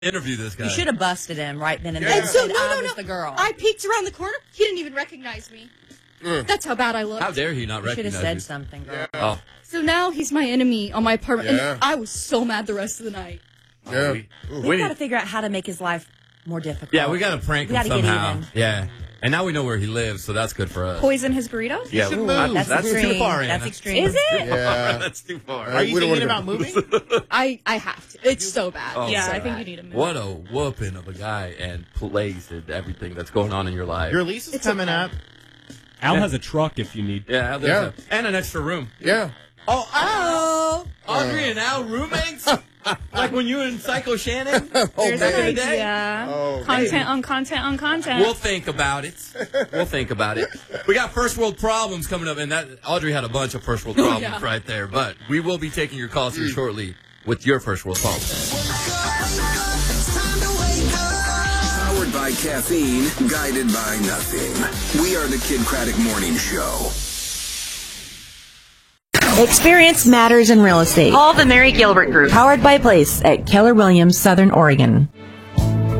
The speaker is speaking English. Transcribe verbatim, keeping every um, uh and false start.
interview this guy. You should have busted him right then and Yeah. there. And so, said, no, I no, was no. the girl. I peeked around the corner. He didn't even recognize me. Mm. That's how bad I looked. How dare he not You should recognize have said you? something, girl. Yeah. Oh, So now he's my enemy on my apartment. Yeah. And I was so mad the rest of the night. Yeah. we, Ooh. We've got to figure out how to make his life more difficult. yeah, we got to prank We him gotta get somehow. even. Yeah, and now we know where he lives, so that's good for us. Poison his burritos? Yeah, should ooh, move. That's, that's extreme. too far. That's Anna. extreme. Is it? Yeah. That's too far. Uh, Are you we don't thinking wanna about go- moving? I, I have to. It's so bad. Oh, yeah, so I think bad. you need to move. What a whooping of a guy and plays at everything that's going on in your life. Your lease is It's coming okay. up. Al Yeah. has a truck if you need. yeah, there's Yeah. A, and an extra room. Yeah. Oh, Oh. Audrey and Al roommates? Like when you and Psycho Shannon? Oh, There's back in an the day? idea. Oh, content baby. on content on content. We'll think about it. We'll think about it. We got first world problems coming up, and that Audrey had a bunch of first world problems yeah. right there. But we will be taking your calls here shortly with your first world problems. Powered by caffeine, guided by nothing. We are the Kid Craddock Morning Show. Experience matters in real estate. Call the Mary Gilbert Group. Powered by Place at Keller Williams, Southern Oregon.